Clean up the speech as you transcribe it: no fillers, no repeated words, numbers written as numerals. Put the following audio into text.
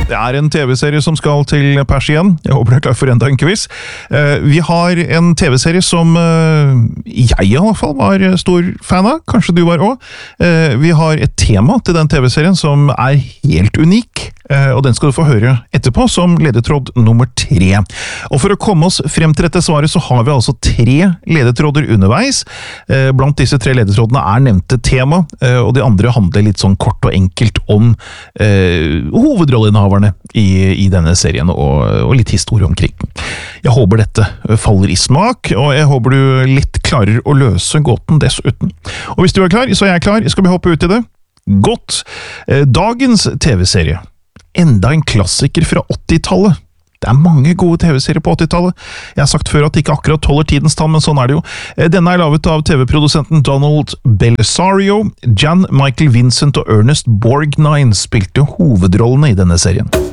Det en TV-serie som skal til pers igjen. Jeg håper du klar for enda en quiz. Vi har en TV-serie som jeg i alle fall var stor fan av. Kanskje du var også. Vi har et tema til den TV-serien som helt unik. Og den skal du få høre etterpå som ledetråd nummer 3. Og for å komme oss frem til dette svaret så har vi altså 3 ledetråder underveis. Blant disse 3 ledetrådene nevnte tema, og de andre handler litt sånn kort og enkelt om hovedrolleinnehaverne i denne serien og litt historie omkring. Jeg håper dette faller i smak, og jeg håper du litt klarer å løse gåten dessuten. Og hvis du klar, så jeg klar. Skal vi hoppe ut i det? Godt! Dagens TV-serie. Enda en klassiker fra 80-tallet. Det mange gode TV-serier på 80-tallet. Jeg har sagt før at det ikke akkurat holder tidens tann, men sånn det jo. Denne laget av TV-produsenten Donald Bellisario. Jan Michael Vincent og Ernest Borgnine spilte hovedrollene i denne serien.